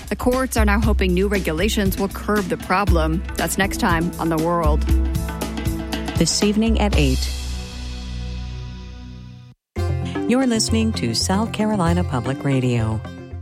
The courts are now hoping new regulations will curb the problem. That's next time on The World. This evening at 8. You're listening to South Carolina Public Radio.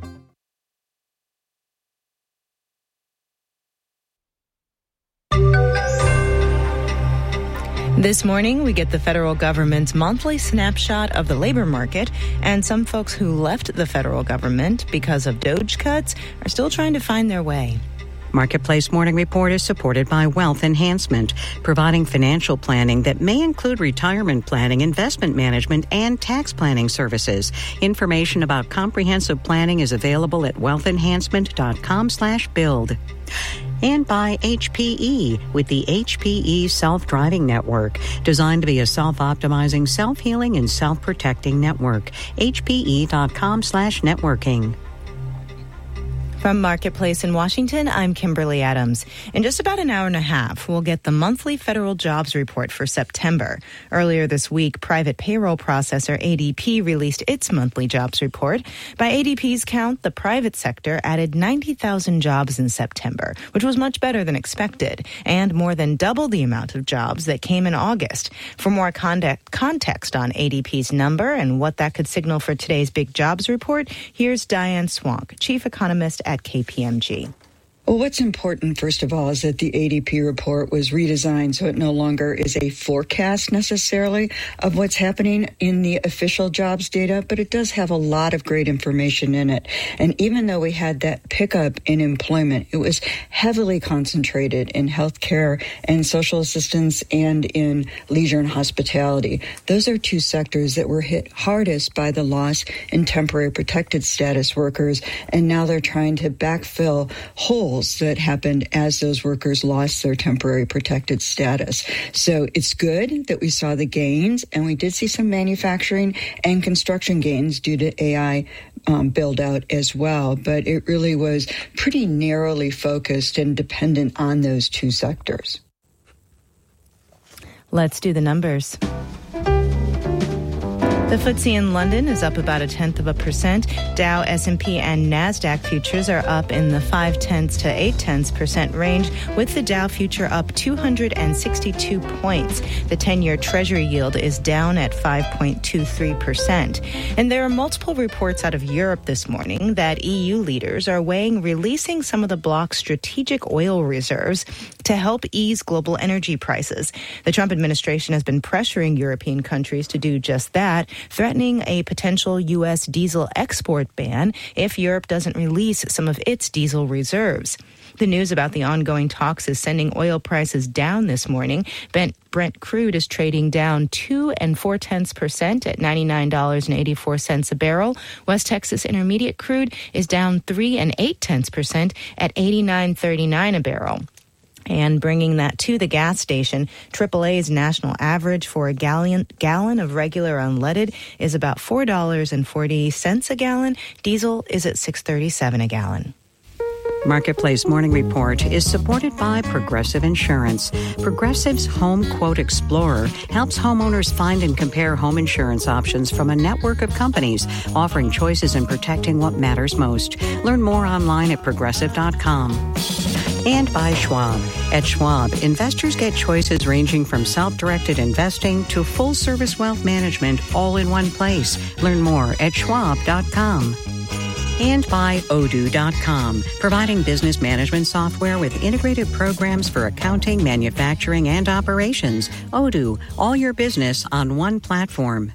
This morning, we get the federal government's monthly snapshot of the labor market, and some folks who left the federal government because of DOGE cuts are still trying to find their way. Marketplace Morning Report is supported by Wealth Enhancement, providing financial planning that may include retirement planning, investment management, and tax planning services. Information about comprehensive planning is available at wealthenhancement.com/build. And by HPE with the HPE Self-Driving Network, designed to be a self-optimizing, self-healing, and self-protecting network. HPE.com/networking. From Marketplace in Washington, I'm Kimberly Adams. In just about an hour and a half, we'll get the monthly federal jobs report for September. Earlier this week, private payroll processor ADP released its monthly jobs report. By ADP's count, the private sector added 90,000 jobs in September, which was much better than expected, and more than double the amount of jobs that came in August. For more context on ADP's number and what that could signal for today's big jobs report, here's Diane Swank, chief economist at KPMG. Well, what's important, first of all, is that the ADP report was redesigned so it no longer is a forecast necessarily of what's happening in the official jobs data, but it does have a lot of great information in it. And even though we had that pickup in employment, it was heavily concentrated in healthcare and social assistance and in leisure and hospitality. Those are two sectors that were hit hardest by the loss in temporary protected status workers, and now they're trying to backfill holes that happened as those workers lost their temporary protected status. So it's good that we saw the gains, and we did see some manufacturing and construction gains due to AI build out as well. But it really was pretty narrowly focused and dependent on those two sectors. Let's do the numbers. The FTSE in London is up about 0.1%. Dow, S&P, and NASDAQ futures are up in the 0.5 to 0.8% range, with the Dow future up 262 points. The 10-year Treasury yield is down at 5.23%. And there are multiple reports out of Europe this morning that EU leaders are weighing releasing some of the bloc's strategic oil reserves to help ease global energy prices. The Trump administration has been pressuring European countries to do just that, threatening a potential U.S. diesel export ban if Europe doesn't release some of its diesel reserves. The news about the ongoing talks is sending oil prices down this morning. Brent crude is trading down 2.4% at $99.84 a barrel. West Texas Intermediate crude is down 3.8% at $89.39 a barrel. And bringing that to the gas station, AAA's national average for a gallon of regular unleaded is about $4.40 a gallon. Diesel is at $6.37 a gallon. Marketplace Morning Report is supported by Progressive Insurance. Progressive's Home Quote Explorer helps homeowners find and compare home insurance options from a network of companies, offering choices and protecting what matters most. Learn more online at progressive.com. And by Schwab. At Schwab, investors get choices ranging from self-directed investing to full-service wealth management all in one place. Learn more at schwab.com. And by Odoo.com, providing business management software with integrated programs for accounting, manufacturing, and operations. Odoo, all your business on one platform.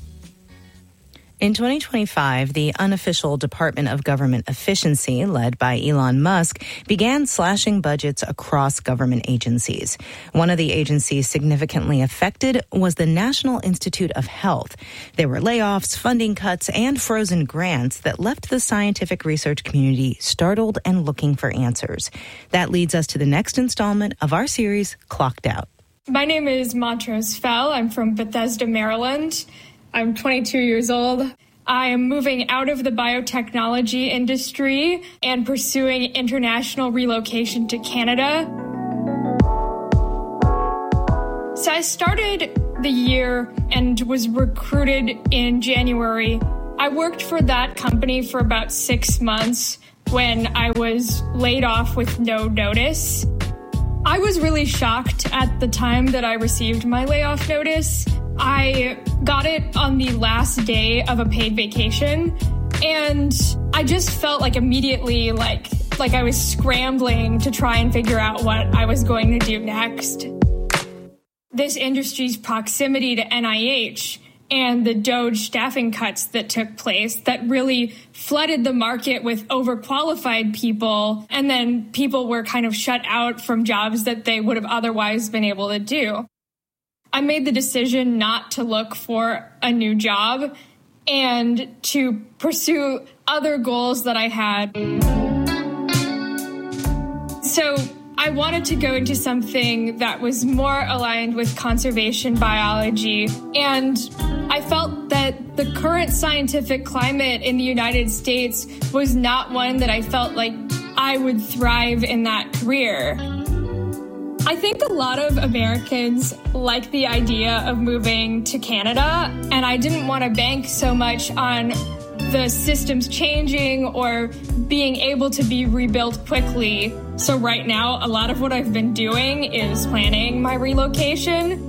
In 2025, the unofficial Department of Government Efficiency, led by Elon Musk, began slashing budgets across government agencies. One of the agencies significantly affected was the National Institute of Health. There were layoffs, funding cuts, and frozen grants that left the scientific research community startled and looking for answers. That leads us to the next installment of our series, Clocked Out. My name is Montrose Fell. I'm from Bethesda, Maryland. I'm 22 years old. I am moving out of the biotechnology industry and pursuing international relocation to Canada. So I started the year and was recruited in January. I worked for that company for about 6 months, when I was laid off with no notice. I was really shocked at the time that I received my layoff notice. I got it on the last day of a paid vacation, and I just felt like immediately like I was scrambling to try and figure out what I was going to do next. This industry's proximity to NIH and the DOGE staffing cuts that took place that really flooded the market with overqualified people, and then people were kind of shut out from jobs that they would have otherwise been able to do. I made the decision not to look for a new job and to pursue other goals that I had. So I wanted to go into something that was more aligned with conservation biology, and I felt that the current scientific climate in the United States was not one that I felt like I would thrive in that career. I think a lot of Americans like the idea of moving to Canada, and I didn't want to bank so much on the systems changing or being able to be rebuilt quickly. So right now, a lot of what I've been doing is planning my relocation.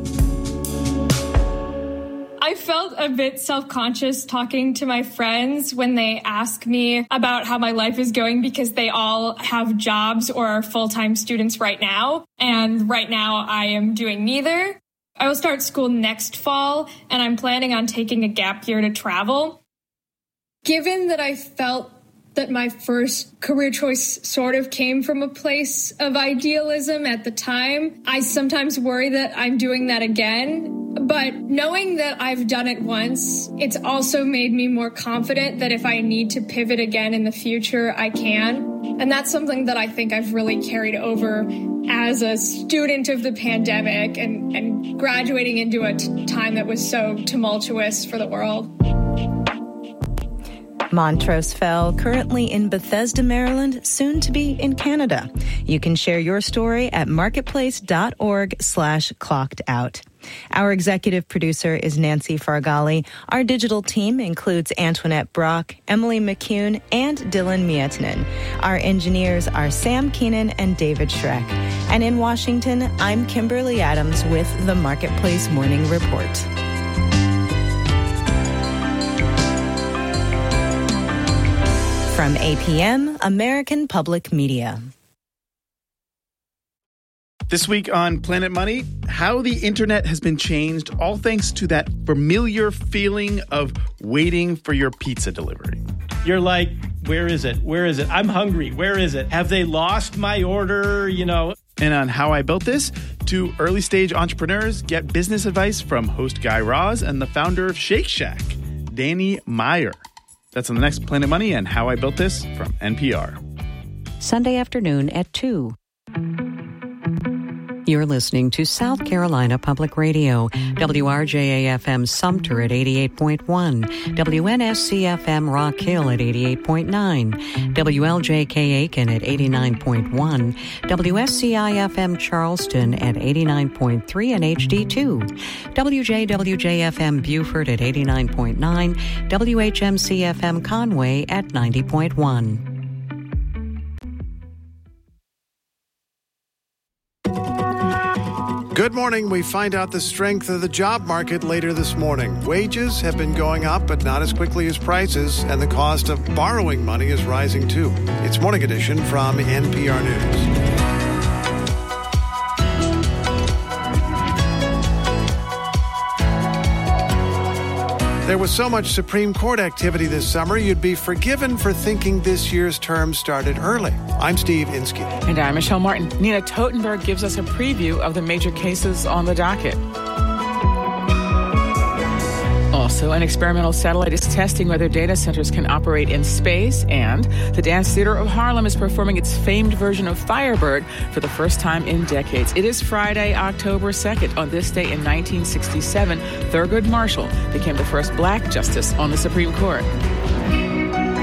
I felt a bit self-conscious talking to my friends when they ask me about how my life is going because they all have jobs or are full-time students right now. And right now I am doing neither. I will start school next fall, and I'm planning on taking a gap year to travel. Given that I felt that my first career choice sort of came from a place of idealism at the time, I sometimes worry that I'm doing that again. But knowing that I've done it once, it's also made me more confident that if I need to pivot again in the future, I can. And that's something that I think I've really carried over as a student of the pandemic and graduating into a time that was so tumultuous for the world. Montrose Fell, currently in Bethesda, Maryland, soon to be in Canada. You can share your story at marketplace.org/clockedout. Our executive producer is Nancy Fargali. Our digital team includes Antoinette Brock, Emily McCune, and Dylan Mietinen. Our engineers are Sam Keenan and David Schreck. And in Washington, I'm Kimberly Adams with the Marketplace Morning Report. From APM, American Public Media. This week on Planet Money, how the internet has been changed, all thanks to that familiar feeling of waiting for your pizza delivery. You're like, where is it? Where is it? I'm hungry. Where is it? Have they lost my order? And on how I built this, two early stage entrepreneurs get business advice from host Guy Raz and the founder of Shake Shack, Danny Meyer. That's on the next Planet Money and How I Built This from NPR. Sunday afternoon at 2. You're listening to South Carolina Public Radio, WRJA-FM Sumter at 88.1, WNSC-FM Rock Hill at 88.9, WLJK Aiken at 89.1, WSCI-FM Charleston at 89.3 and HD2, WJWJ-FM Beaufort at 89.9, WHMC-FM Conway at 90.1. Good morning. We find out the strength of the job market later this morning. Wages have been going up, but not as quickly as prices, and the cost of borrowing money is rising too. It's Morning Edition from NPR News. There was so much Supreme Court activity this summer, you'd be forgiven for thinking this year's term started early. I'm Steve Inskeep. And I'm Michelle Martin. Nina Totenberg gives us a preview of the major cases on the docket. Also, an experimental satellite is testing whether data centers can operate in space, and the Dance Theater of Harlem is performing its famed version of Firebird for the first time in decades. It is Friday, October 2nd. On this day in 1967, Thurgood Marshall became the first black justice on the Supreme Court.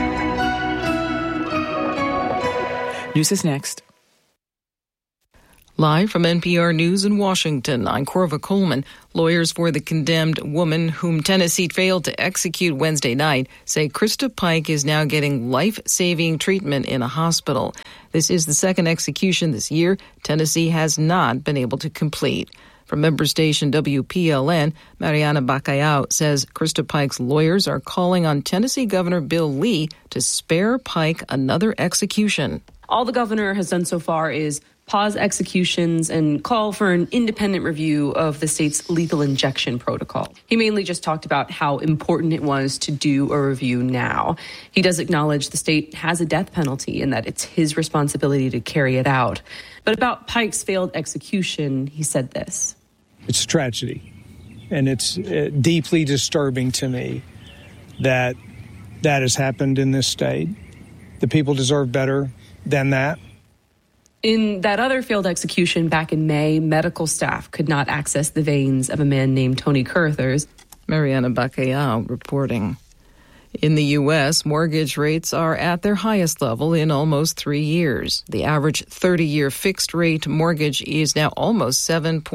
News is next. Live from NPR News in Washington, I'm Corva Coleman. Lawyers for the condemned woman whom Tennessee failed to execute Wednesday night say Krista Pike is now getting life-saving treatment in a hospital. This is the second execution this year Tennessee has not been able to complete. From member station WPLN, Mariana Bacallao says Krista Pike's lawyers are calling on Tennessee Governor Bill Lee to spare Pike another execution. All the governor has done so far is pause executions and call for an independent review of the state's lethal injection protocol. He mainly just talked about how important it was to do a review now. He does acknowledge the state has a death penalty and that it's his responsibility to carry it out. But about Pike's failed execution, he said this. It's a tragedy, and it's deeply disturbing to me that that has happened in this state. The people deserve better than that. In that other failed execution back in May, medical staff could not access the veins of a man named Tony Curthers. Mariana Bacallao reporting. In the U.S., mortgage rates are at their highest level in almost 3 years. The average 30-year fixed-rate mortgage is now almost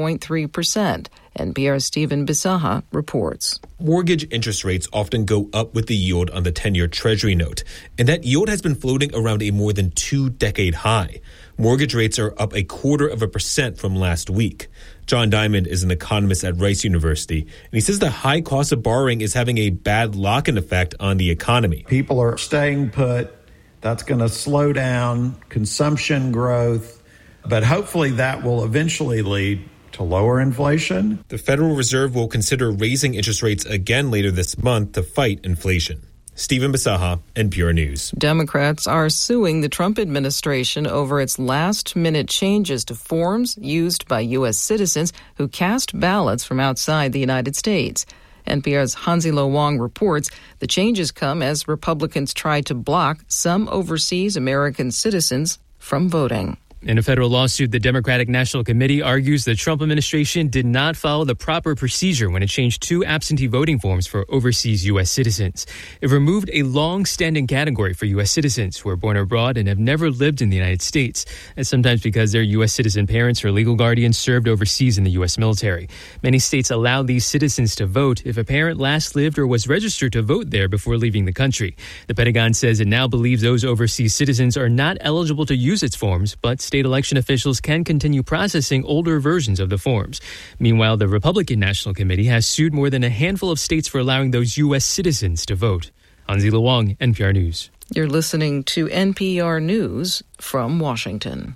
7.3%. NPR's Stephen Bisaha reports. Mortgage interest rates often go up with the yield on the 10-year Treasury note, and that yield has been floating around a more than 2-decade high. Mortgage rates are up 0.25% from last week. John Diamond is an economist at Rice University, and he says the high cost of borrowing is having a bad lock-in effect on the economy. People are staying put. That's going to slow down consumption growth, but hopefully that will eventually lead to lower inflation. The Federal Reserve will consider raising interest rates again later this month to fight inflation. Stephen Bisaha, NPR News. Democrats are suing the Trump administration over its last-minute changes to forms used by U.S. citizens who cast ballots from outside the United States. NPR's Hansi-Lo Wong reports the changes come as Republicans try to block some overseas American citizens from voting. In a federal lawsuit, the Democratic National Committee argues the Trump administration did not follow the proper procedure when it changed 2 absentee voting forms for overseas U.S. citizens. It removed a long-standing category for U.S. citizens who are born abroad and have never lived in the United States, and sometimes because their U.S. citizen parents or legal guardians served overseas in the U.S. military. Many states allow these citizens to vote if a parent last lived or was registered to vote there before leaving the country. The Pentagon says it now believes those overseas citizens are not eligible to use its forms, but state election officials can continue processing older versions of the forms. Meanwhile, the Republican National Committee has sued more than a handful of states for allowing those U.S. citizens to vote. Hansi-Lo Wong, NPR News. You're listening to NPR News from Washington.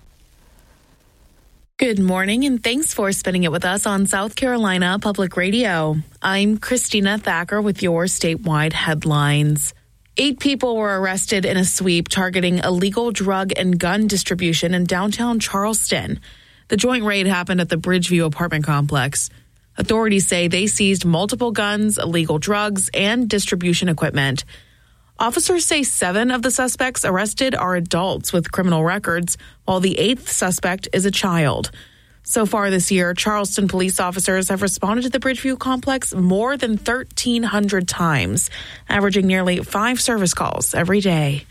Good morning, and thanks for spending it with us on South Carolina Public Radio. I'm Christina Thacker with your statewide headlines. 8 people were arrested in a sweep targeting illegal drug and gun distribution in downtown Charleston. The joint raid happened at the Bridgeview apartment complex. Authorities say they seized multiple guns, illegal drugs, and distribution equipment. Officers say 7 of the suspects arrested are adults with criminal records, while the 8th suspect is a child. So far this year, Charleston police officers have responded to the Bridgeview complex more than 1,300 times, averaging nearly 5 service calls every day.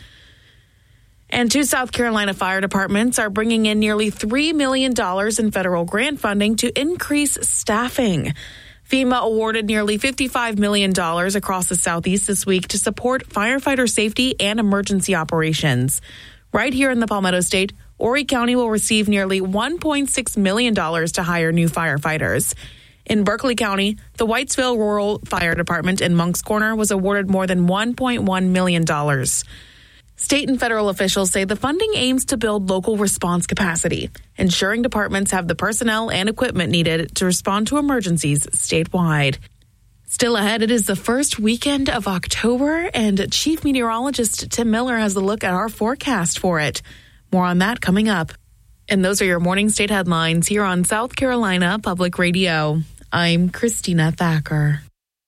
And 2 South Carolina fire departments are bringing in nearly $3 million in federal grant funding to increase staffing. FEMA awarded nearly $55 million across the Southeast this week to support firefighter safety and emergency operations. Right here in the Palmetto State, Horry County will receive nearly $1.6 million to hire new firefighters. In Berkeley County, the Whitesville Rural Fire Department in Moncks Corner was awarded more than $1.1 million. State and federal officials say the funding aims to build local response capacity, ensuring departments have the personnel and equipment needed to respond to emergencies statewide. Still ahead, it is the first weekend of October, and Chief Meteorologist Tim Miller has a look at our forecast for it. More on that coming up. And those are your morning state headlines here on South Carolina Public Radio. I'm Christina Thacker.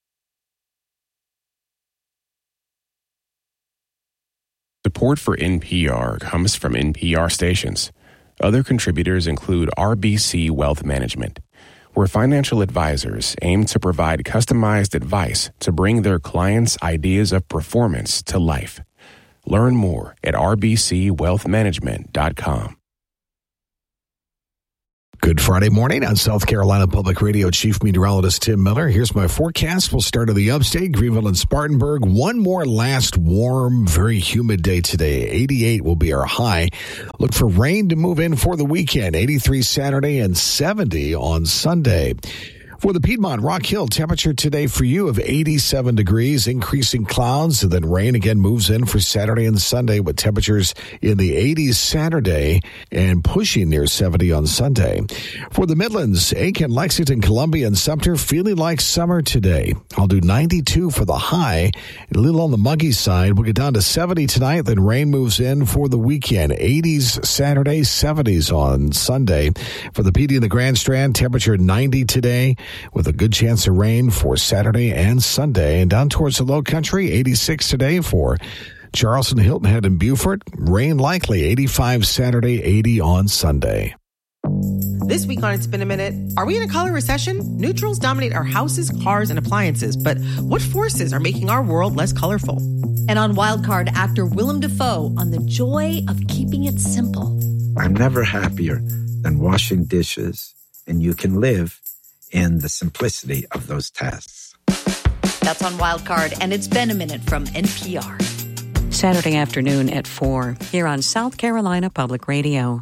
Support for NPR comes from NPR stations. Other contributors include RBC Wealth Management, where financial advisors aim to provide customized advice to bring their clients' ideas of performance to life. Learn more at rbcwealthmanagement.com. Good Friday morning on South Carolina Public Radio. Chief Meteorologist Tim Miller. Here's my forecast. We'll start in the upstate, Greenville and Spartanburg. One more last warm, very humid day today. 88 will be our high. Look for rain to move in for the weekend. 83 Saturday and 70 on Sunday. For the Piedmont Rock Hill, temperature today for you of 87 degrees, increasing clouds, and then rain again moves in for Saturday and Sunday with temperatures in the 80s Saturday and pushing near 70 on Sunday. For the Midlands, Aiken, Lexington, Columbia, and Sumter feeling like summer today. I'll do 92 for the high, a little on the muggy side. We'll get down to 70 tonight, then rain moves in for the weekend. 80s Saturday, 70s on Sunday. For the PD and the Grand Strand, temperature 90 today, with a good chance of rain for Saturday and Sunday. And down towards the low country, 86 today for Charleston, Hilton Head, and Beaufort. Rain likely, 85 Saturday, 80 on Sunday. This week on It's Been a Minute, are we in a color recession? Neutrals dominate our houses, cars, and appliances, but what forces are making our world less colorful? And on Wildcard, actor Willem Dafoe on the joy of keeping it simple. I'm never happier than washing dishes, and you can live in the simplicity of those tasks. That's on Wildcard, and It's Been a Minute from NPR. Saturday afternoon at 4 here on South Carolina Public Radio.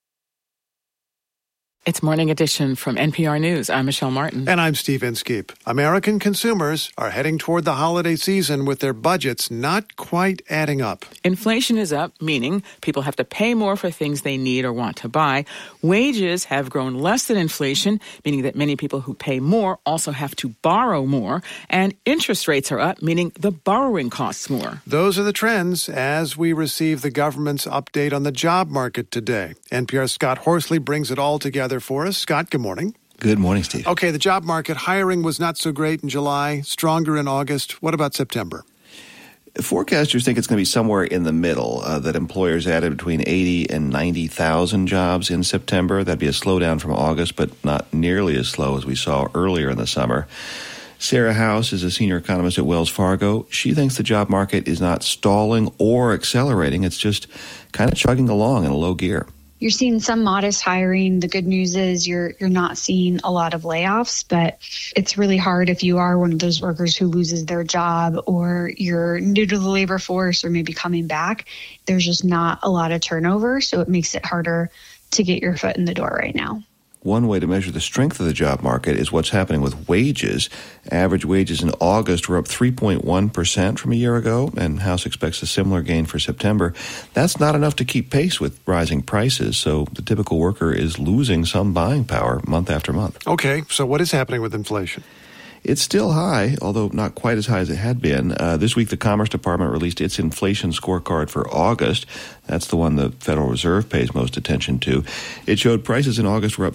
It's Morning Edition from NPR News. I'm Michelle Martin. And I'm Steve Inskeep. American consumers are heading toward the holiday season with their budgets not quite adding up. Inflation is up, meaning people have to pay more for things they need or want to buy. Wages have grown less than inflation, meaning that many people who pay more also have to borrow more. And interest rates are up, meaning the borrowing costs more. Those are the trends as we receive the government's update on the job market today. NPR's Scott Horsley brings it all together for us. Scott, good morning. Good morning, Steve. Okay, the job market, hiring was not so great in July, stronger in August. What about September? Forecasters think it's going to be somewhere in the middle, that employers added between 80 and 90,000 jobs in September. That'd be a slowdown from August, but not nearly as slow as we saw earlier in the summer. Sarah House is a senior economist at Wells Fargo. She thinks the job market is not stalling or accelerating. It's just kind of chugging along in a low gear. You're seeing some modest hiring. The good news is you're not seeing a lot of layoffs, but it's really hard if you are one of those workers who loses their job or you're new to the labor force or maybe coming back. There's just not a lot of turnover, so it makes it harder to get your foot in the door right now. One way to measure the strength of the job market is what's happening with wages. Average wages in August were up 3.1% from a year ago, and House expects a similar gain for September. That's not enough to keep pace with rising prices, so the typical worker is losing some buying power month after month. Okay, so what is happening with inflation? It's still high, although not quite as high as it had been. This week, the Commerce Department released its inflation scorecard for August. That's the one the Federal Reserve pays most attention to. It showed prices in August were up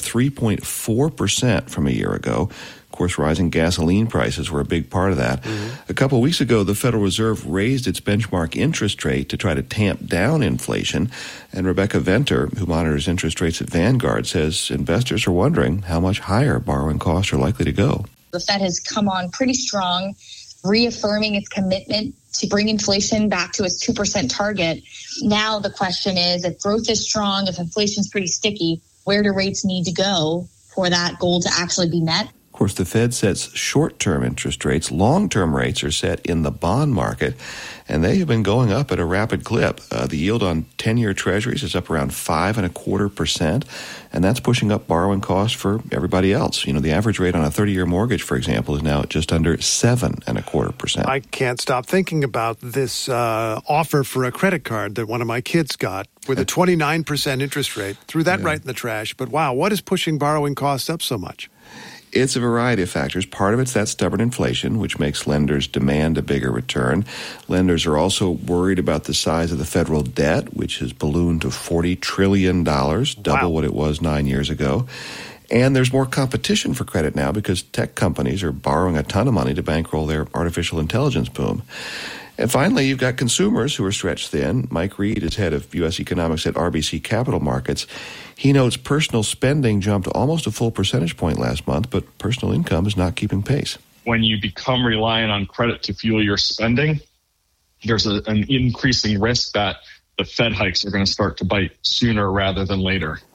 3.4% from a year ago. Of course, rising gasoline prices were a big part of that. A couple of weeks ago, the Federal Reserve raised its benchmark interest rate to try to tamp down inflation. And Rebecca Venter, who monitors interest rates at Vanguard, says investors are wondering how much higher borrowing costs are likely to go. The Fed has come on pretty strong, reaffirming its commitment to bring inflation back to its 2% target. Now the question is, if growth is strong, if inflation is pretty sticky, where do rates need to go for that goal to actually be met? Of course, the Fed sets short-term interest rates. Long-term rates are set in the bond market, and they have been going up at a rapid clip. The yield on 10-year treasuries is up around 5.25%, and that's pushing up borrowing costs for everybody else. You know, the average rate on a 30-year mortgage, for example, is now at just under 7.25%. I can't stop thinking about this offer for a credit card that one of my kids got with a 29% interest rate. Threw that right in the trash. But wow, what is pushing borrowing costs up so much? It's a variety of factors. Part of it's that stubborn inflation, which makes lenders demand a bigger return. Lenders are also worried about the size of the federal debt, which has ballooned to $40 trillion, double what it was 9 years ago. And there's more competition for credit now because tech companies are borrowing a ton of money to bankroll their artificial intelligence boom. And finally, you've got consumers who are stretched thin. Mike Reed is head of U.S. economics at RBC Capital Markets. He notes personal spending jumped almost a full percentage point last month, but personal income is not keeping pace. When you become reliant on credit to fuel your spending, there's an increasing risk that the Fed hikes are going to start to bite sooner rather than later.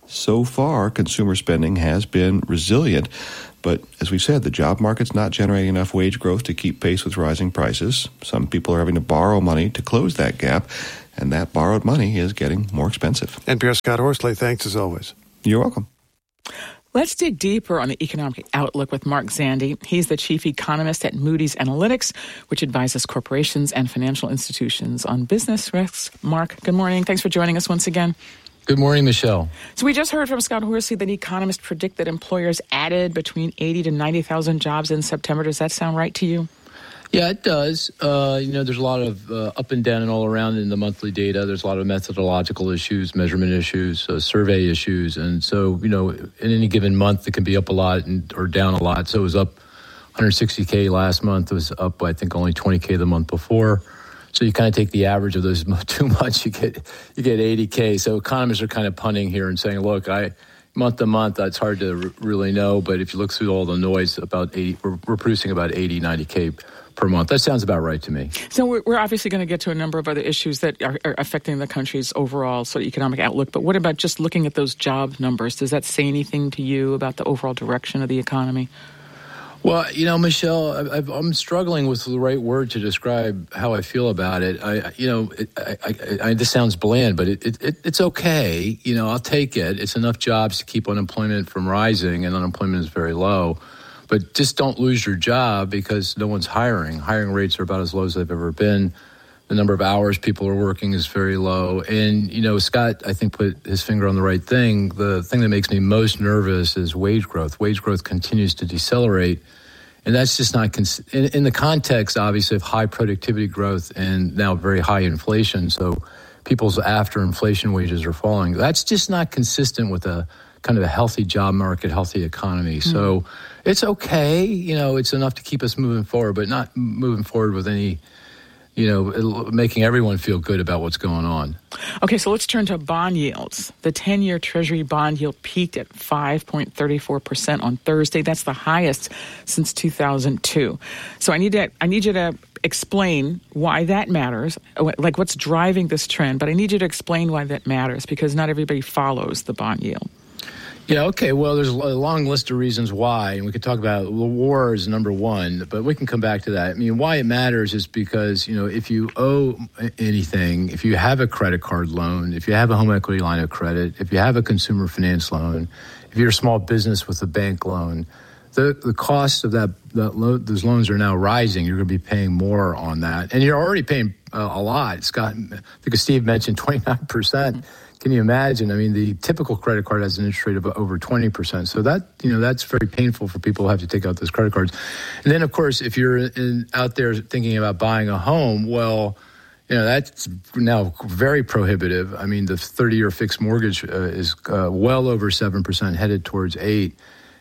So far, consumer spending has been resilient. But as we said, the job market's not generating enough wage growth to keep pace with rising prices. Some people are having to borrow money to close that gap, and that borrowed money is getting more expensive. NPR Scott Horsley, thanks as always. You're welcome. Let's dig deeper on the economic outlook with Mark Zandi. He's the chief economist at Moody's Analytics, which advises corporations and financial institutions on business risks. Mark, good morning. Thanks for joining us once again. Good morning, Michelle. So we just heard from Scott Horsley that economists predict that employers added between 80 to 90,000 jobs in September. Does that sound right to you? Yeah, it does. There's a lot of up and down and all around in the monthly data. There's a lot of methodological issues, measurement issues, survey issues. And so, in any given month, it can be up a lot or down a lot. So it was up 160K last month. It was up, I think, only 20K the month before. So you kind of take the average of those 2 months, you get 80K. So economists are kind of punting here and saying, look, month to month, it's hard to really know. But if you look through all the noise, we're producing about 80, 90K per month. That sounds about right to me. So we're obviously going to get to a number of other issues that are affecting the country's overall sort of economic outlook. But what about just looking at those job numbers? Does that say anything to you about the overall direction of the economy? Well, Michelle, I'm struggling with the right word to describe how I feel about it. This sounds bland, but it's okay. I'll take it. It's enough jobs to keep unemployment from rising, and unemployment is very low. But just don't lose your job because no one's hiring. Hiring rates are about as low as they've ever been. The number of hours people are working is very low. And, Scott, I think, put his finger on the right thing. The thing that makes me most nervous is wage growth. Wage growth continues to decelerate. And that's just not in the context, obviously, of high productivity growth and now very high inflation. So people's after inflation wages are falling. That's just not consistent with a kind of a healthy job market, healthy economy. So it's okay. It's enough to keep us moving forward, but not moving forward with any, making everyone feel good about what's going on. Okay, so let's turn to bond yields. The 10-year Treasury bond yield peaked at 5.34% on Thursday. That's the highest since 2002. So I need you to explain why that matters, like what's driving this trend. But I need you to explain why that matters because not everybody follows the bond yield. Yeah, okay. Well, there's a long list of reasons why, and we could talk about the war is number one, but we can come back to that. I mean, why it matters is because, if you owe anything, if you have a credit card loan, if you have a home equity line of credit, if you have a consumer finance loan, if you're a small business with a bank loan, the cost of those loans are now rising. You're going to be paying more on that. And you're already paying a lot. Scott, I think Steve mentioned 29%. Can you imagine? I mean, the typical credit card has an interest rate of over 20%. So that's very painful for people who have to take out those credit cards. And then, of course, if you're out there thinking about buying a home, well, that's now very prohibitive. I mean, the 30-year fixed mortgage is well over 7%, headed towards 8%.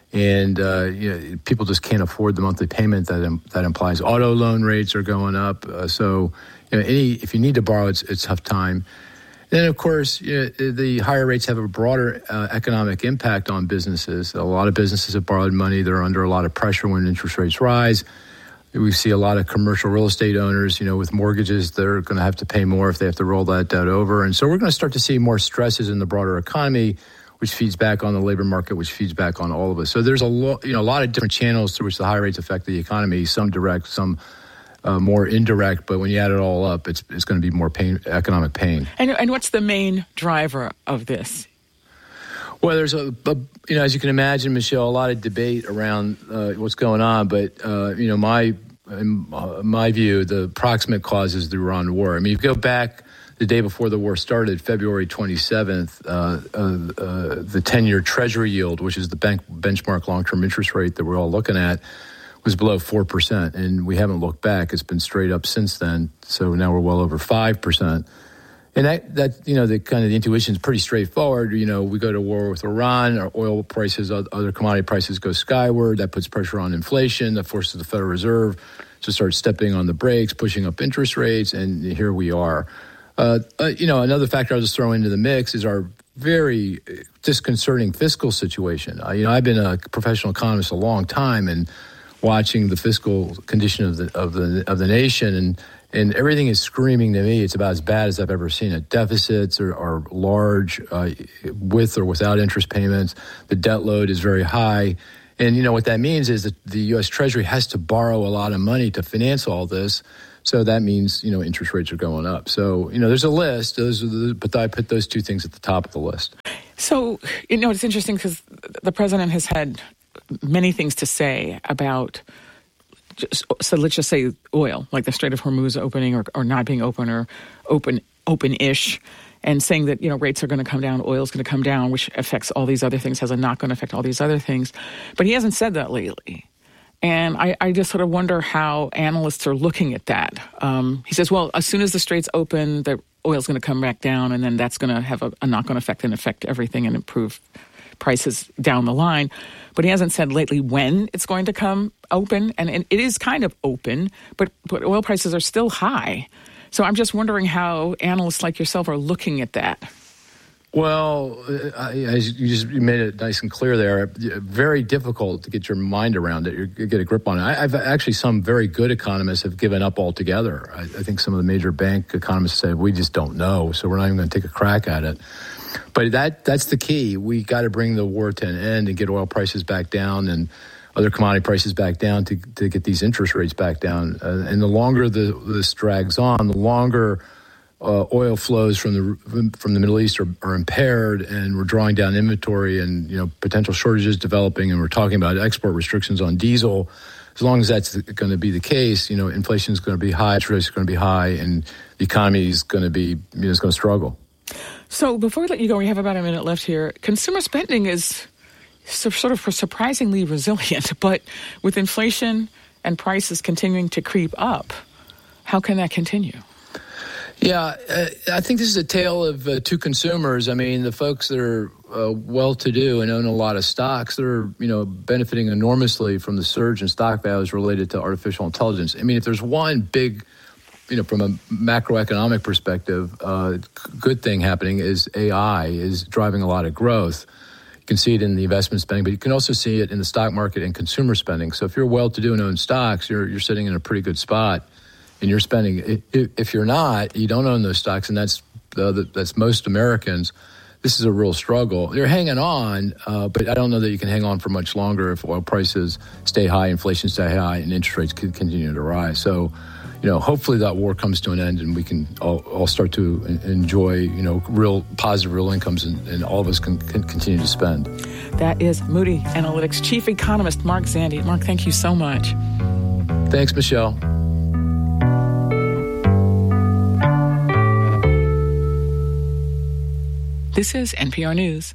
And people just can't afford the monthly payment that implies. Auto loan rates are going up. So if you need to borrow, it's a tough time. Then, of course, the higher rates have a broader economic impact on businesses. A lot of businesses have borrowed money. They're under a lot of pressure when interest rates rise. We see a lot of commercial real estate owners, with mortgages, they're going to have to pay more if they have to roll that debt over. And so we're going to start to see more stresses in the broader economy, which feeds back on the labor market, which feeds back on all of us. So there's a lot of different channels through which the high rates affect the economy, some direct, some more indirect, but when you add it all up, it's going to be more economic pain. And what's the main driver of this? Well, there's as you can imagine, Michelle, a lot of debate around what's going on. But in my view, the proximate cause is the Iran war. I mean, you go back the day before the war started, February 27th, the 10-year Treasury yield, which is the benchmark long-term interest rate that we're all looking at, was below 4%, and we haven't looked back. It's been straight up since then. So now we're well over 5%. And that the kind of the intuition is pretty straightforward. We go to war with Iran, our oil prices, other commodity prices go skyward. That puts pressure on inflation. That forces the Federal Reserve to start stepping on the brakes, pushing up interest rates, and here we are. Another factor I'll just throw into the mix is our very disconcerting fiscal situation. I've been a professional economist a long time, and watching the fiscal condition of the nation, And everything is screaming to me it's about as bad as I've ever seen it. Deficits are large with or without interest payments. The debt load is very high. And, you know, what that means is that the U.S. Treasury has to borrow a lot of money to finance all this. So that means, you know, interest rates are going up. So, you know, there's a list, but I put those two things at the top of the list. So, you know, it's interesting because the president has had many things to say about, so let's just say oil, like the Strait of Hormuz opening or not being open or open-ish, and saying that, you know, rates are going to come down, oil's going to come down, which affects all these other things, has a knock-on effect, all these other things. But he hasn't said that lately. And I just sort of wonder how analysts are looking at that. He says, well, as soon as the straits open, the oil's going to come back down, and then that's going to have a knock-on effect and affect everything and improve prices down the line. But he hasn't said lately when it's going to come open, and it is kind of open, but oil prices are still high. So I'm just wondering how analysts like yourself are looking at that. Well, as you made it nice and clear there, very difficult to get your mind around it, you get a grip on it. I've actually, some very good economists have given up altogether. I think some of the major bank economists say, we just don't know, so we're not even going to take a crack at it. But that's the key. We got to bring the war to an end and get oil prices back down and other commodity prices back down to get these interest rates back down. And the longer this drags on, the longer oil flows from the Middle East are impaired, and we're drawing down inventory, and, you know, potential shortages developing, and we're talking about export restrictions on diesel. As long as that's going to be the case, you know, inflation is going to be high, interest rates are going to be high, and the economy is going to be, you know, it's going to struggle. So before we let you go, we have about a minute left here. Consumer spending is sort of surprisingly resilient, but with inflation and prices continuing to creep up, how can that continue? Yeah, I think this is a tale of two consumers. I mean, the folks that are well-to-do and own a lot of stocks, they're, you know, benefiting enormously from the surge in stock values related to artificial intelligence. I mean, if there's one big, you know, from a macroeconomic perspective, good thing happening is AI is driving a lot of growth. You can see it in the investment spending, but you can also see it in the stock market and consumer spending. So if you're well-to-do and own stocks, you're sitting in a pretty good spot. And you're spending. If you're not, you don't own those stocks, and that's most Americans. This is a real struggle. They're hanging on, but I don't know that you can hang on for much longer if oil prices stay high, inflation stay high, and interest rates continue to rise. So, you know, hopefully that war comes to an end, and we can all start to enjoy, you know, real positive real incomes, and all of us can continue to spend. That is Moody Analytics Chief Economist Mark Zandi. Mark, thank you so much. Thanks, Michelle. This is NPR News.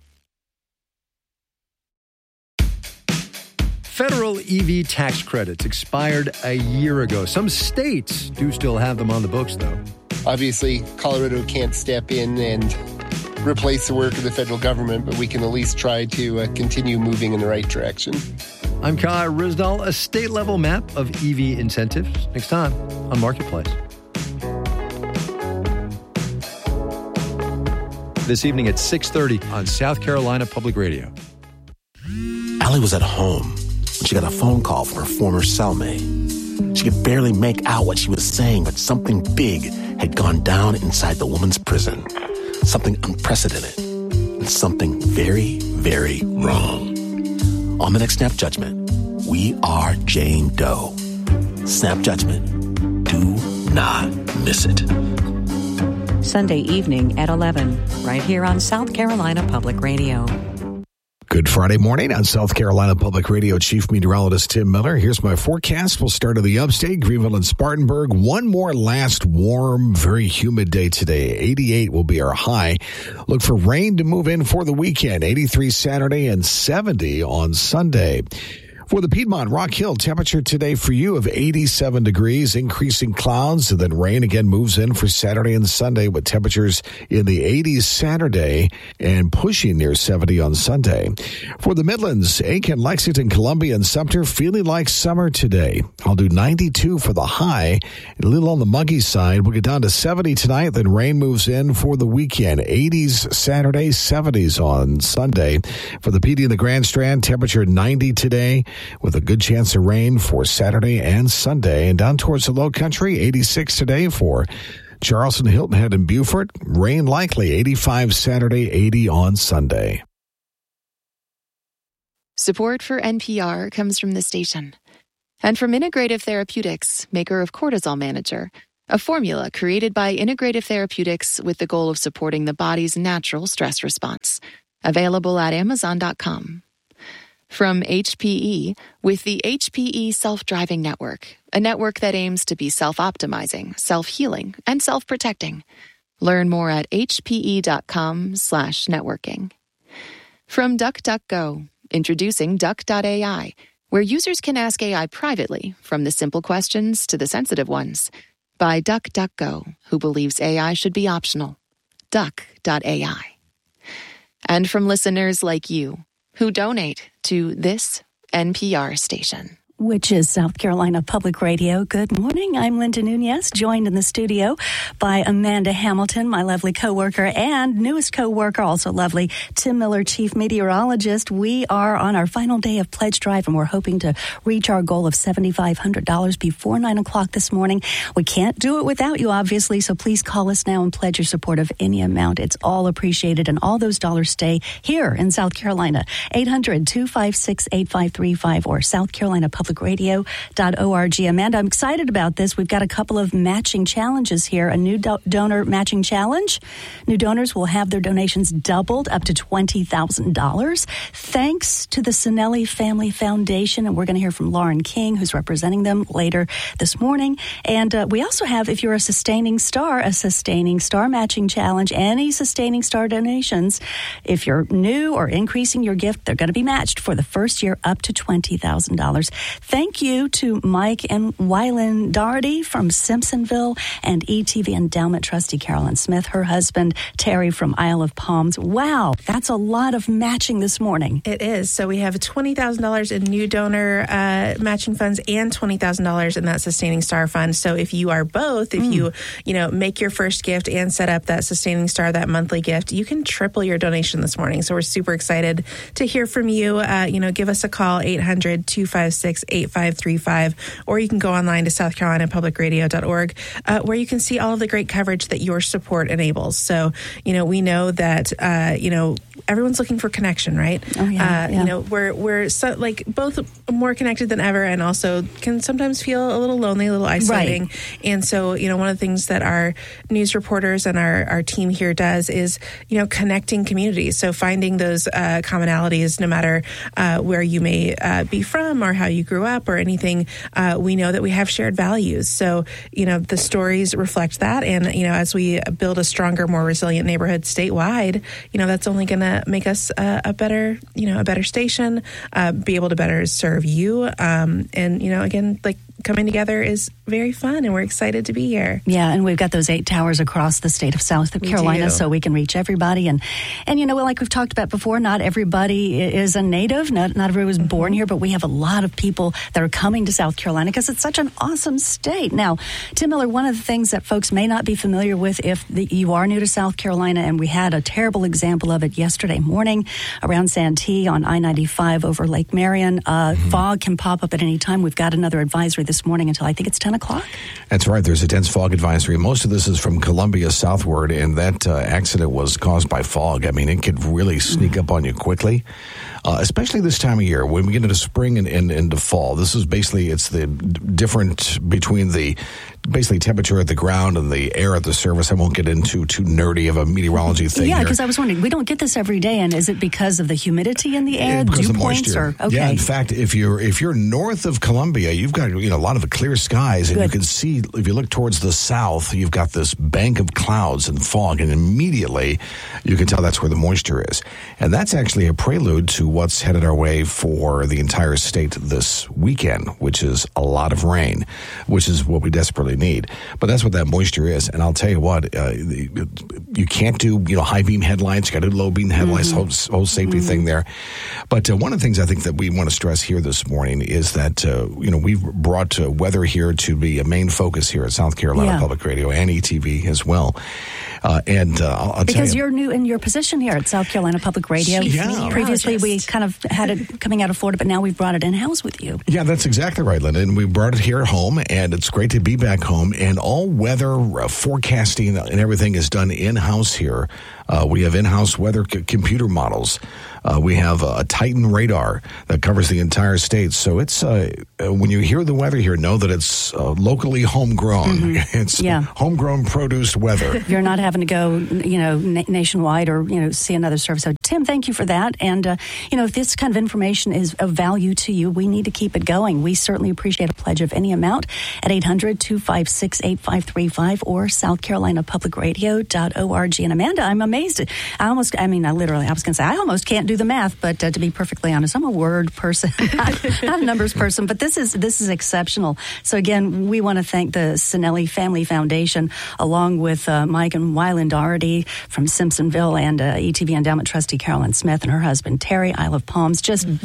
Federal EV tax credits expired a year ago. Some states do still have them on the books, though. Obviously, Colorado can't step in and replace the work of the federal government, but we can at least try to continue moving in the right direction. I'm Kai Rizdal. A state-level map of EV incentives next time on Marketplace. This evening at 6:30 on South Carolina Public Radio. Allie was at home when she got a phone call from her former cellmate. She could barely make out what she was saying, but something big had gone down inside the woman's prison. Something unprecedented and something very, very wrong. On the next Snap Judgment, we are Jane Doe. Snap Judgment. Do not miss it. Sunday evening at 11, right here on South Carolina Public Radio. Good Friday morning on South Carolina Public Radio. Chief Meteorologist Tim Miller. Here's my forecast. We'll start in the upstate, Greenville and Spartanburg. One more last warm, very humid day today. 88 will be our high. Look for rain to move in for the weekend. 83 Saturday and 70 on Sunday. For the Piedmont Rock Hill, temperature today for you of 87 degrees, increasing clouds, and then rain again moves in for Saturday and Sunday with temperatures in the 80s Saturday and pushing near 70 on Sunday. For the Midlands, Aiken, Lexington, Columbia, and Sumter, feeling like summer today. I'll do 92 for the high, and a little on the muggy side. We'll get down to 70 tonight, then rain moves in for the weekend. 80s Saturday, 70s on Sunday. For the PD and the Grand Strand, temperature 90 today. with a good chance of rain for Saturday and Sunday. And down towards the low country, 86 today for Charleston, Hilton Head, and Beaufort. Rain likely, 85 Saturday, 80 on Sunday. Support for NPR comes from the station and from Integrative Therapeutics, maker of Cortisol Manager, a formula created by Integrative Therapeutics with the goal of supporting the body's natural stress response. Available at Amazon.com. From HPE, with the HPE Self-Driving Network, a network that aims to be self-optimizing, self-healing, and self-protecting. Learn more at hpe.com/networking. From DuckDuckGo, introducing Duck.ai, where users can ask AI privately, from the simple questions to the sensitive ones. By DuckDuckGo, who believes AI should be optional. Duck.ai. And from listeners like you, who donate to this NPR station. Which is South Carolina Public Radio. Good morning. I'm Linda Nunez, joined in the studio by Amanda Hamilton, my lovely coworker, and newest coworker, also lovely, Tim Miller, Chief Meteorologist. We are on our final day of Pledge Drive, and we're hoping to reach our goal of $7,500 before 9 o'clock this morning. We can't do it without you, obviously, so please call us now and pledge your support of any amount. It's all appreciated, and all those dollars stay here in South Carolina. 800-256-8535 or South Carolina Public Radio.org. Amanda, I'm excited about this. We've got a couple of matching challenges here. A new donor matching challenge. New donors will have their donations doubled up to $20,000 thanks to the Sinelli Family Foundation. And we're going to hear from Lauren King, who's representing them later this morning. And we also have, if you're a sustaining star matching challenge. Any sustaining star donations, if you're new or increasing your gift, they're going to be matched for the first year up to $20,000. Thank you to Mike and Wylan Doherty from Simpsonville and ETV Endowment Trustee Carolyn Smith, her husband Terry from Isle of Palms. Wow, that's a lot of matching this morning. It is. So we have $20,000 in new donor matching funds and $20,000 in that Sustaining Star Fund. So if you are both, if you make your first gift and set up that Sustaining Star, that monthly gift, you can triple your donation this morning. So we're super excited to hear from you. Give us a call, 800-256-8535, or you can go online to southcarolinapublicradio.org, where you can see all of the great coverage that your support enables. So, we know that, everyone's looking for connection, right? Oh, yeah. We're so, both more connected than ever, and also can sometimes feel a little lonely, a little isolating. Right. And so, one of the things that our news reporters and our team here does is, connecting communities. So finding those commonalities, no matter where you may be from or how you grew up or anything, we know that we have shared values. So, the stories reflect that. And, as we build a stronger, more resilient neighborhood statewide, that's only going to make us a better station, be able to better serve you. And, again, coming together is very fun, and we're excited to be here. Yeah, and we've got those 8 towers across the state of South Carolina, so we can reach everybody. And like we've talked about before, not everybody is a native. Not everybody was born here, but we have a lot of people that are coming to South Carolina because it's such an awesome state. Now, Tim Miller, one of the things that folks may not be familiar with if you are new to South Carolina, and we had a terrible example of it yesterday morning around Santee on I-95 over Lake Marion. Fog can pop up at any time. We've got another advisory this morning until I think it's 10 o'clock. That's right. There's a dense fog advisory. Most of this is from Columbia southward, and that accident was caused by fog. I mean, it could really sneak up on you quickly, especially this time of year when we get into spring and into fall. This is basically, it's the difference between the temperature at the ground and the air at the surface. I won't get into too nerdy of a meteorology thing. Yeah, because I was wondering, we don't get this every day, and is it because of the humidity in the air, dew points, or okay? Yeah, in fact, if you're north of Columbia, you've got a lot of clear skies, and you can see if you look towards the south, you've got this bank of clouds and fog, and immediately you can tell that's where the moisture is, and that's actually a prelude to what's headed our way for the entire state this weekend, which is a lot of rain, which is what we desperately need. But that's what that moisture is. And I'll tell you what, you can't do high beam headlights. You got to do low beam headlights, whole safety thing there. But one of the things I think that we want to stress here this morning is that we've brought weather here to be a main focus here at South Carolina Public Radio and ETV as well. And I'll tell because you, you're new in your position here at South Carolina Public Radio. Yeah. Previously, we kind of had it coming out of Florida, but now we've brought it in-house with you. Yeah, that's exactly right, Linda. And we brought it here at home, and it's great to be back home. And all weather forecasting and everything is done in-house here. We have in-house weather computer models. We have a Titan radar that covers the entire state. So it's when you hear the weather here, know that it's locally homegrown. Mm-hmm. It's homegrown produced weather. You're not having to go, nationwide or, see another service. So, Tim, thank you for that. And, if this kind of information is of value to you, we need to keep it going. We certainly appreciate a pledge of any amount at 800-256-8535 or southcarolinapublicradio.org. And Amanda, I'm amazed. I was going to say, I almost can't do the math, but to be perfectly honest, I'm a word person, not a numbers person, but this is exceptional. So again, we want to thank the Sinelli Family Foundation, along with Mike and Wyland Doherty from Simpsonville and ETV Endowment Trustee Carolyn Smith and her husband Terry, Isle of Palms.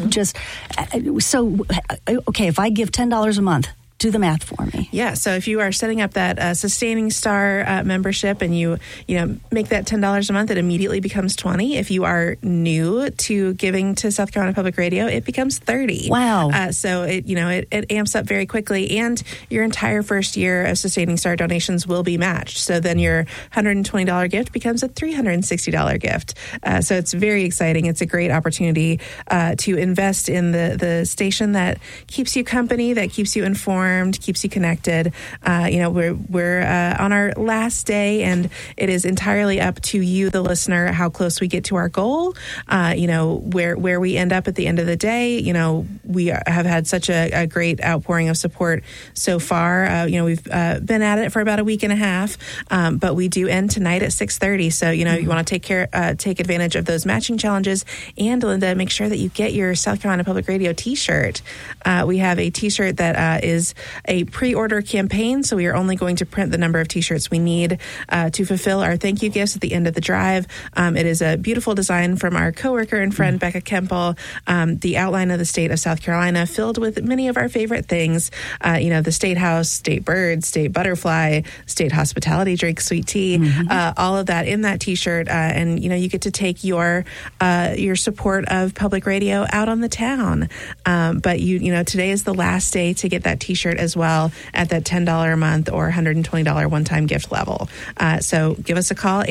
Okay, if I give $10 a month, do the math for me. Yeah, so if you are setting up that Sustaining Star membership and you make that $10 a month, it immediately becomes $20. If you are new to giving to South Carolina Public Radio, it becomes $30. Wow. So it amps up very quickly, and your entire first year of Sustaining Star donations will be matched. So then your $120 gift becomes a $360 gift. So it's very exciting. It's a great opportunity to invest in the station that keeps you company, that keeps you informed, keeps you connected. We're on our last day, and it is entirely up to you, the listener, how close we get to our goal. Where we end up at the end of the day. We have had such a great outpouring of support so far. We've been at it for about a week and a half, but we do end tonight at 6:30. So you want to take advantage of those matching challenges. And Linda, make sure that you get your South Carolina Public Radio T-shirt. We have a T-shirt that is a pre-order campaign, so we are only going to print the number of T-shirts we need to fulfill our thank you gifts at the end of the drive. It is a beautiful design from our coworker and friend Becca Kemple. The outline of the state of South Carolina, filled with many of our favorite things. The State House, State Bird, State Butterfly, State Hospitality Drink, Sweet Tea, all of that in that T-shirt. And you get to take your support of public radio out on the town. But today is the last day to get that T-shirt as well at that $10 a month or $120 one-time gift level. So give us a call,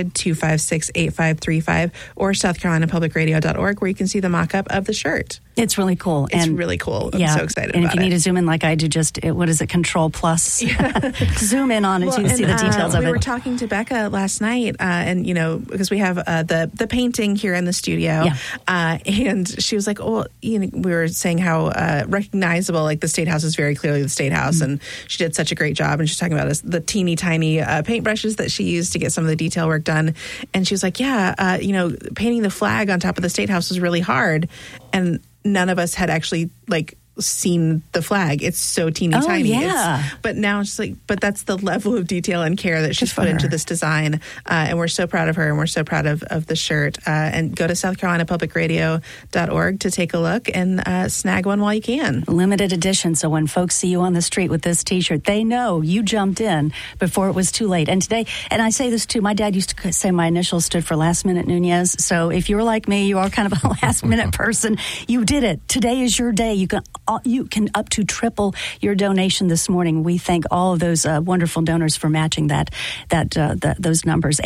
800-256-8535 or southcarolinapublicradio.org, where you can see the mock-up of the shirt. It's really cool. It's really cool. I'm so excited about it. And if you need to zoom in like I do, what is it, Control Plus? Zoom in on it so you can see the details of it. We were talking to Becca last night, and because we have the painting here in the studio, and she was like, we were saying how recognizable, like the State House is very clearly the State House, and she did such a great job. And she's talking about the teeny tiny paintbrushes that she used to get some of the detail work done. And she was like, painting the flag on top of the State House was really hard, and none of us had actually seen the flag. It's so teeny tiny. But now it's but that's the level of detail and care that she's put into this design. And we're so proud of her, and we're so proud of the shirt. And go to southcarolinapublicradio.org to take a look and snag one while you can. Limited edition. So when folks see you on the street with this T-shirt, they know you jumped in before it was too late. And today, and I say this too, my dad used to say my initials stood for Last Minute Nunez. So if you're like me, you are kind of a last minute person. You did it. Today is your day. You can up to triple your donation this morning. We thank all of those wonderful donors for matching those numbers.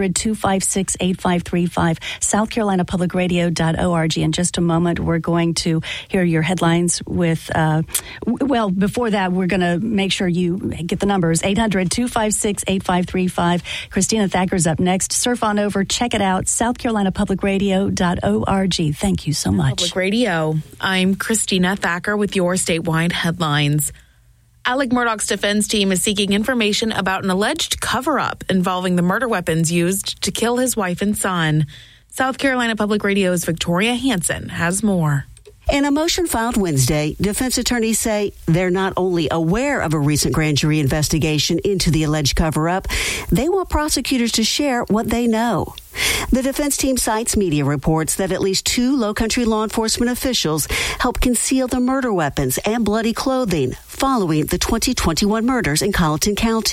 800-256-8535, southcarolinapublicradio.org. In just a moment, we're going to hear your headlines with, before that, we're going to make sure you get the numbers. 800-256-8535. Christina Thacker's up next. Surf on over. Check it out. southcarolinapublicradio.org. Thank you so much. Public Radio. I'm Christina Thacker with your statewide headlines. Alec Murdaugh's defense team is seeking information about an alleged cover-up involving the murder weapons used to kill his wife and son. South Carolina Public Radio's Victoria Hansen has more. In a motion filed Wednesday, defense attorneys say they're not only aware of a recent grand jury investigation into the alleged cover-up, they want prosecutors to share what they know. The defense team cites media reports that at least 2 Lowcountry law enforcement officials helped conceal the murder weapons and bloody clothing following the 2021 murders in Colleton County.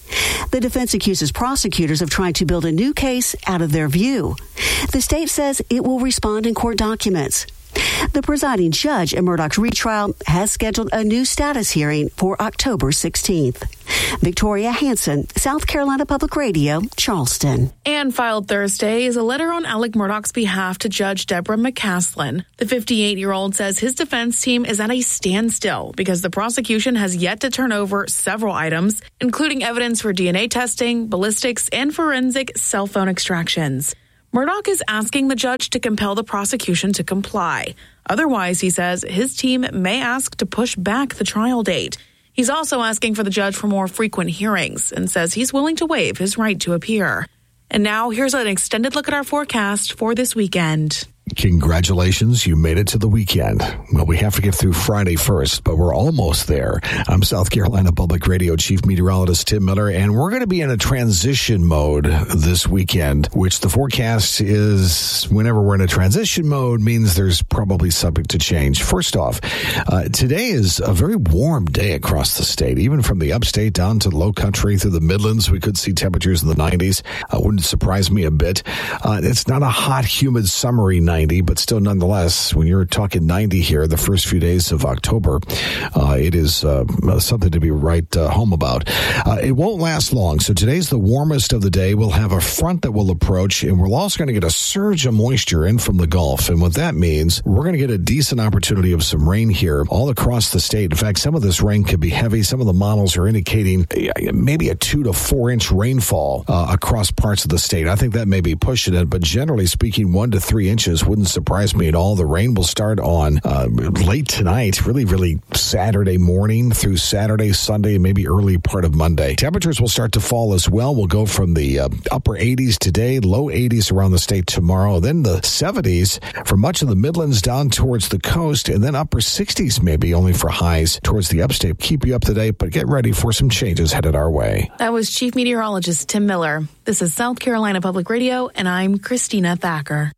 The defense accuses prosecutors of trying to build a new case out of their view. The state says it will respond in court documents. The presiding judge in Murdaugh's retrial has scheduled a new status hearing for October 16th. Victoria Hansen, South Carolina Public Radio, Charleston. And filed Thursday is a letter on Alec Murdaugh's behalf to Judge Deborah McCaslin. The 58-year-old says his defense team is at a standstill because the prosecution has yet to turn over several items, including evidence for DNA testing, ballistics, and forensic cell phone extractions. Murdaugh is asking the judge to compel the prosecution to comply. Otherwise, he says, his team may ask to push back the trial date. He's also asking for the judge for more frequent hearings and says he's willing to waive his right to appear. And now here's an extended look at our forecast for this weekend. Congratulations, you made it to the weekend. Well, we have to get through Friday first, but we're almost there. I'm South Carolina Public Radio Chief Meteorologist Tim Miller, and we're going to be in a transition mode this weekend, which the forecast is whenever we're in a transition mode means there's probably subject to change. First off, today is a very warm day across the state, even from the upstate down to the low country through the Midlands. We could see temperatures in the 90s. Wouldn't surprise me a bit. It's not a hot, humid, summery night, but still nonetheless, when you're talking 90 here, the first few days of October, it is something to be right home about. It won't last long, so today's the warmest of the day. We'll have a front that will approach, and we're also going to get a surge of moisture in from the Gulf, and what that means, we're going to get a decent opportunity of some rain here all across the state. In fact, some of this rain could be heavy. Some of the models are indicating maybe a 2 to 4 inch rainfall across parts of the state. I think that may be pushing it, but generally speaking, 1 to 3 inches wouldn't surprise me at all. The rain will start on late tonight, really Saturday morning through Saturday, Sunday, maybe early part of Monday. Temperatures will start to fall as well. We'll go from the upper 80s today, low 80s around the state tomorrow, then the 70s for much of the Midlands down towards the coast, and then upper 60s maybe only for highs towards the upstate. Keep you up to date, but get ready for some changes headed our way. That was Chief Meteorologist Tim Miller. This is South Carolina Public Radio, and I'm Christina Thacker.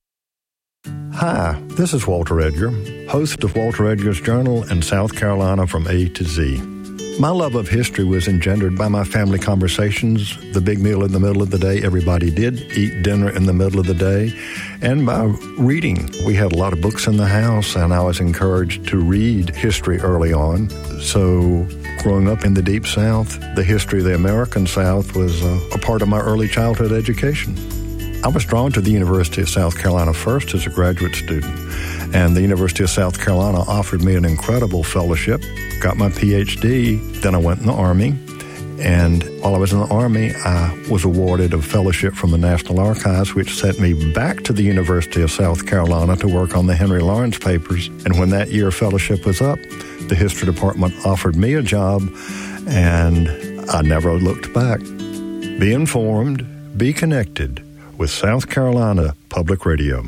Hi, this is Walter Edgar, host of Walter Edgar's Journal in South Carolina from A to Z. My love of history was engendered by my family conversations, the big meal in the middle of the day. Everybody did eat dinner in the middle of the day, and by reading. We had a lot of books in the house, and I was encouraged to read history early on. So growing up in the Deep South, the history of the American South was a part of my early childhood education. I was drawn to the University of South Carolina first as a graduate student, and the University of South Carolina offered me an incredible fellowship, got my PhD, then I went in the Army, and while I was in the Army, I was awarded a fellowship from the National Archives, which sent me back to the University of South Carolina to work on the Henry Lawrence papers, and when that year fellowship was up, the History Department offered me a job, and I never looked back. Be informed, be connected with South Carolina Public Radio.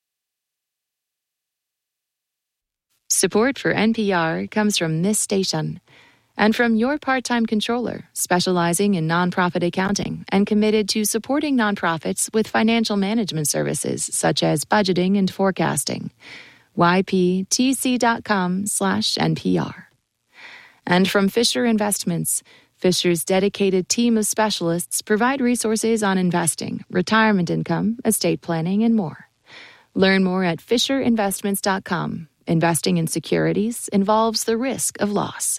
Support for NPR comes from this station and from your part-time controller, specializing in nonprofit accounting and committed to supporting nonprofits with financial management services such as budgeting and forecasting. YPTC.com/NPR. And from Fisher Investments. Fisher's dedicated team of specialists provide resources on investing, retirement income, estate planning, and more. Learn more at FisherInvestments.com. Investing in securities involves the risk of loss.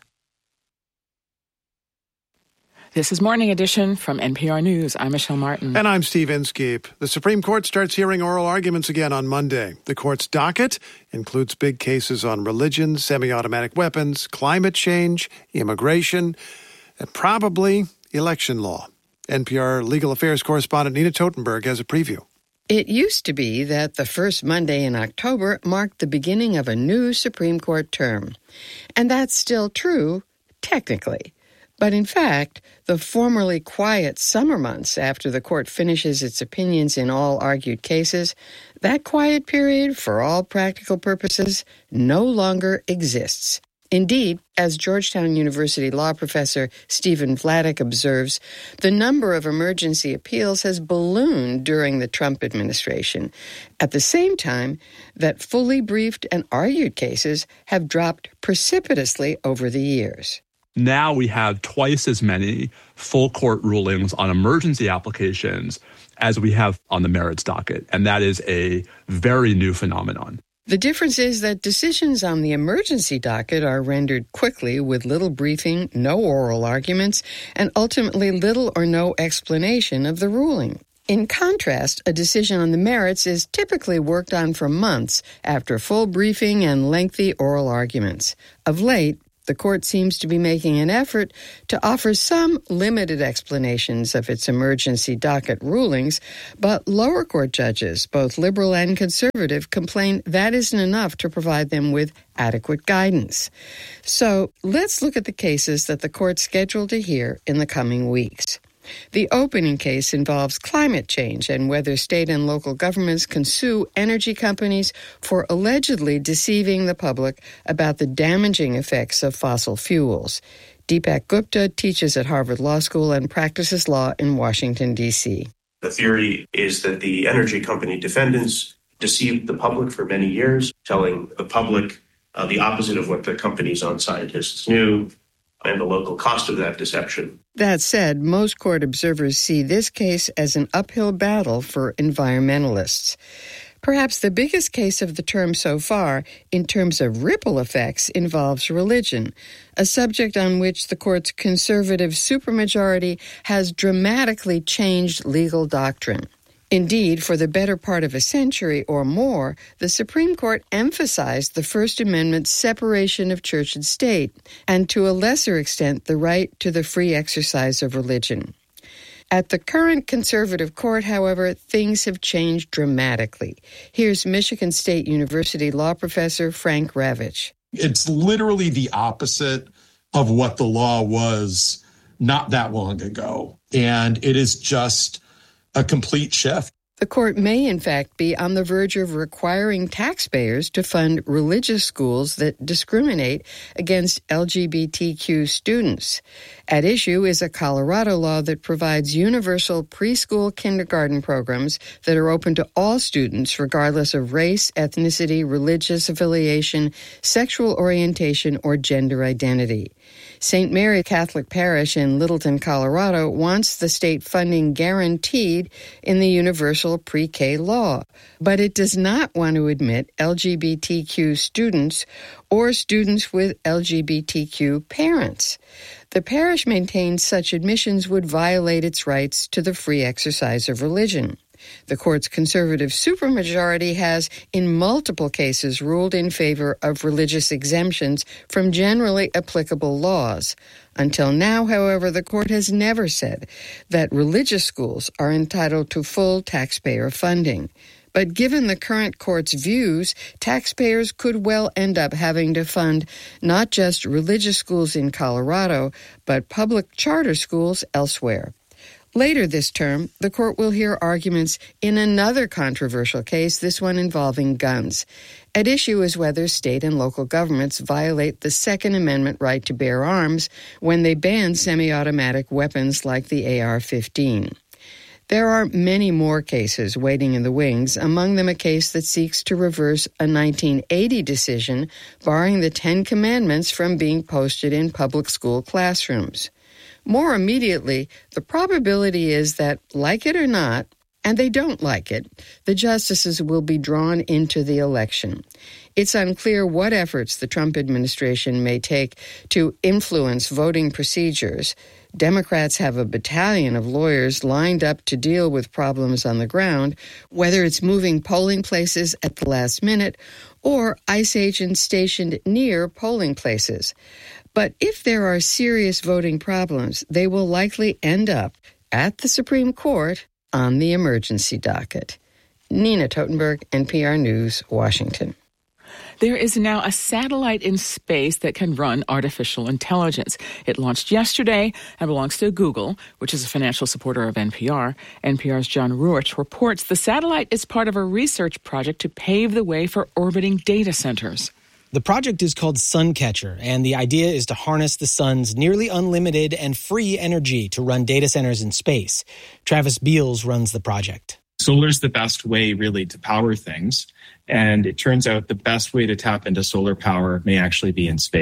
This is Morning Edition from NPR News. I'm Michelle Martin. And I'm Steve Inskeep. The Supreme Court starts hearing oral arguments again on Monday. The court's docket includes big cases on religion, semi-automatic weapons, climate change, immigration, and probably election law. NPR legal affairs correspondent Nina Totenberg has a preview. It used to be that the first Monday in October marked the beginning of a new Supreme Court term. And that's still true, technically. But in fact, the formerly quiet summer months after the court finishes its opinions in all argued cases, that quiet period, for all practical purposes, no longer exists. Indeed, as Georgetown University law professor Stephen Vladeck observes, the number of emergency appeals has ballooned during the Trump administration, at the same time that fully briefed and argued cases have dropped precipitously over the years. Now we have twice as many full court rulings on emergency applications as we have on the merits docket. And that is a very new phenomenon. The difference is that decisions on the emergency docket are rendered quickly with little briefing, no oral arguments, and ultimately little or no explanation of the ruling. In contrast, a decision on the merits is typically worked on for months after full briefing and lengthy oral arguments. Of late, the court seems to be making an effort to offer some limited explanations of its emergency docket rulings, but lower court judges, both liberal and conservative, complain that isn't enough to provide them with adequate guidance. So let's look at the cases that the court's scheduled to hear in the coming weeks. The opening case involves climate change and whether state and local governments can sue energy companies for allegedly deceiving the public about the damaging effects of fossil fuels. Deepak Gupta teaches at Harvard Law School and practices law in Washington, D.C. The theory is that the energy company defendants deceived the public for many years, telling the public the opposite of what the company's own scientists knew, and the local cost of that deception. That said, most court observers see this case as an uphill battle for environmentalists. Perhaps the biggest case of the term so far, in terms of ripple effects, involves religion, a subject on which the court's conservative supermajority has dramatically changed legal doctrine. Indeed, for the better part of a century or more, the Supreme Court emphasized the First Amendment's separation of church and state, and to a lesser extent, the right to the free exercise of religion. At the current conservative court, however, things have changed dramatically. Here's Michigan State University law professor Frank Ravitch. It's literally the opposite of what the law was not that long ago, and it is just a complete shift. The court may, in fact, be on the verge of requiring taxpayers to fund religious schools that discriminate against LGBTQ students. At issue is a Colorado law that provides universal preschool kindergarten programs that are open to all students regardless of race, ethnicity, religious affiliation, sexual orientation, or gender identity. St. Mary Catholic Parish in Littleton, Colorado, wants the state funding guaranteed in the universal pre-K law, but it does not want to admit LGBTQ students or students with LGBTQ parents. The parish maintains such admissions would violate its rights to the free exercise of religion. The court's conservative supermajority has, in multiple cases, ruled in favor of religious exemptions from generally applicable laws. Until now, however, the court has never said that religious schools are entitled to full taxpayer funding. But given the current court's views, taxpayers could well end up having to fund not just religious schools in Colorado, but public charter schools elsewhere. Later this term, the court will hear arguments in another controversial case, this one involving guns. At issue is whether state and local governments violate the Second Amendment right to bear arms when they ban semi-automatic weapons like the AR-15. There are many more cases waiting in the wings, among them a case that seeks to reverse a 1980 decision barring the Ten Commandments from being posted in public school classrooms. More immediately, the probability is that, like it or not, and they don't like it, the justices will be drawn into the election. It's unclear what efforts the Trump administration may take to influence voting procedures. Democrats have a battalion of lawyers lined up to deal with problems on the ground, whether it's moving polling places at the last minute or ICE agents stationed near polling places. But if there are serious voting problems, they will likely end up at the Supreme Court on the emergency docket. Nina Totenberg, NPR News, Washington. There is now a satellite in space that can run artificial intelligence. It launched yesterday and belongs to Google, which is a financial supporter of NPR. NPR's John Ruich reports the satellite is part of a research project to pave the way for orbiting data centers. The project is called Suncatcher, and the idea is to harness the sun's nearly unlimited and free energy to run data centers in space. Travis Beals runs the project. Solar is the best way, really, to power things. And it turns out the best way to tap into solar power may actually be in space.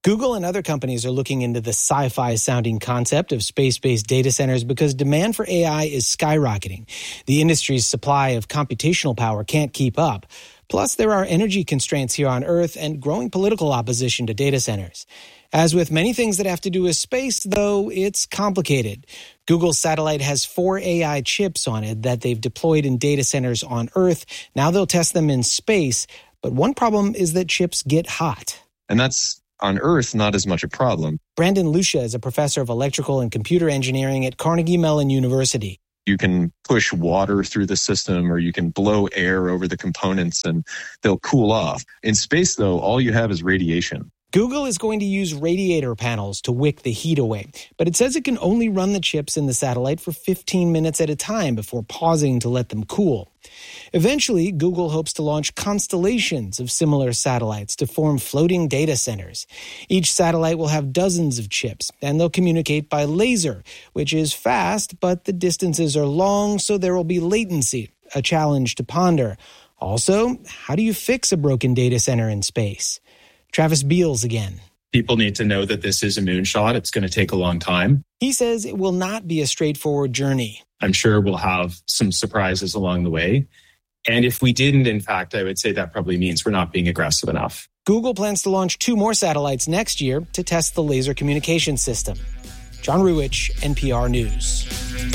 Google and other companies are looking into the sci-fi sounding concept of space-based data centers because demand for AI is skyrocketing. The industry's supply of computational power can't keep up. Plus, there are energy constraints here on Earth and growing political opposition to data centers. As with many things that have to do with space, though, it's complicated. Google's satellite has 4 AI chips on it that they've deployed in data centers on Earth. Now they'll test them in space. But one problem is that chips get hot. And that's on Earth, not as much a problem. Brandon Lucia is a professor of electrical and computer engineering at Carnegie Mellon University. You can push water through the system or you can blow air over the components and they'll cool off. In space, though, all you have is radiation. Google is going to use radiator panels to wick the heat away, but it says it can only run the chips in the satellite for 15 minutes at a time before pausing to let them cool. Eventually, Google hopes to launch constellations of similar satellites to form floating data centers. Each satellite will have dozens of chips, and they'll communicate by laser, which is fast, but the distances are long, so there will be latency, a challenge to ponder. Also, how do you fix a broken data center in space? Travis Beals again. People need to know that this is a moonshot. It's going to take a long time. He says it will not be a straightforward journey. I'm sure we'll have some surprises along the way. And if we didn't, in fact, I would say that probably means we're not being aggressive enough. Google plans to launch 2 more satellites next year to test the laser communication system. John Ruwich, NPR News.